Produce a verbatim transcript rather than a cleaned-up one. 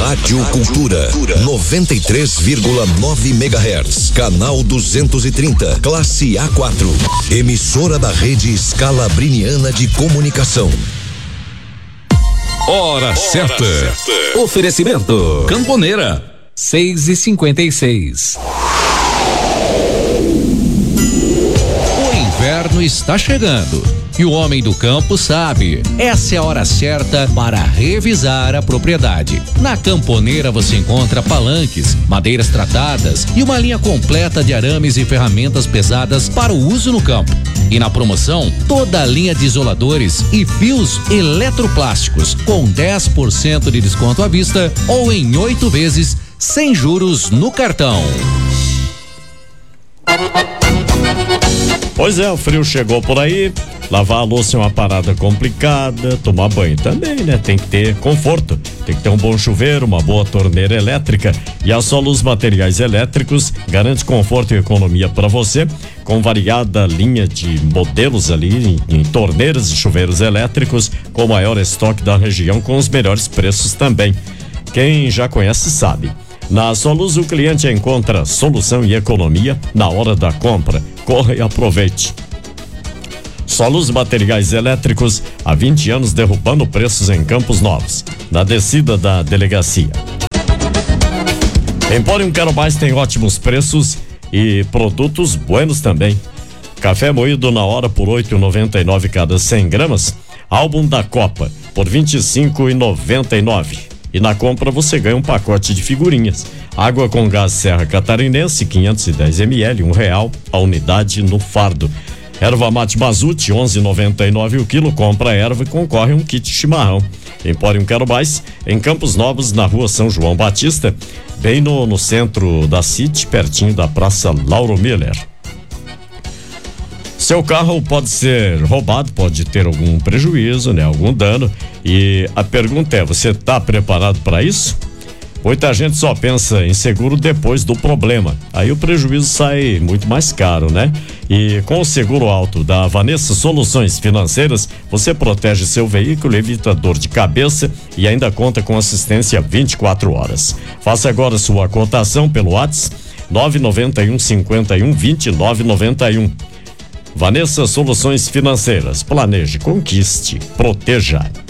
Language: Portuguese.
Rádio Cultura, noventa e três vírgula nove megahertz, canal duzentos e trinta, classe A quatro. Emissora da rede Scalabriniana de Comunicação. Hora, Hora certa. certa. Oferecimento Camponeira. seis e cinquenta e seis. O inverno está chegando e o homem do campo sabe. Essa é a hora certa para revisar a propriedade. Na Camponeira você encontra palanques, madeiras tratadas e uma linha completa de arames e ferramentas pesadas para o uso no campo. E na promoção, toda a linha de isoladores e fios eletroplásticos com dez por cento de desconto à vista ou em oito vezes sem juros no cartão. Pois é, o frio chegou por aí. Lavar a louça é uma parada complicada, tomar banho também, né? Tem que ter conforto, tem que ter um bom chuveiro, uma boa torneira elétrica, e a Solus Materiais Elétricos garante conforto e economia para você, com variada linha de modelos ali em, em torneiras e chuveiros elétricos, com o maior estoque da região, com os melhores preços também. Quem já conhece sabe. Na Solus o cliente encontra solução e economia na hora da compra. Corra e aproveite. Solus Materiais Elétricos, há vinte anos derrubando preços em Campos Novos, na descida da delegacia. Empório Quero Mais tem ótimos preços e produtos buenos também. Café moído na hora por oito reais e noventa e nove cada cem gramas. Álbum da Copa por vinte e cinco reais e noventa e nove. E na compra você ganha um pacote de figurinhas. Água com gás Serra Catarinense, quinhentos e dez mililitros, um real a unidade no fardo. Erva mate Mazute, onze reais e noventa e nove o quilo. Compra a erva e concorre a um kit chimarrão. Empório Quero Mais, em Campos Novos, na rua São João Batista, bem no, no centro da City, pertinho da Praça Lauro Miller. Seu carro pode ser roubado, pode ter algum prejuízo, né? Algum dano. E a pergunta é, você está preparado para isso? Muita gente só pensa em seguro depois do problema. Aí o prejuízo sai muito mais caro, né? E com o seguro alto da Vanessa Soluções Financeiras, você protege seu veículo, evita dor de cabeça e ainda conta com assistência vinte e quatro horas. Faça agora sua cotação pelo WhatsApp nove nove um, cinco um, vinte e nove noventa e um. Vanessa Soluções Financeiras. Planeje, conquiste, proteja.